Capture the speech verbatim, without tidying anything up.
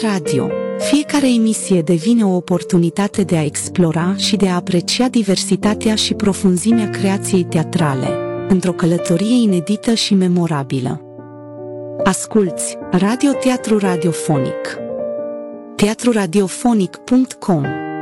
Radio. Fiecare emisie devine o oportunitate de a explora și de a aprecia diversitatea și profunzimea creației teatrale, într-o călătorie inedită și memorabilă. Asculți Radio Teatru Radiofonic. teatru radiofonic punct com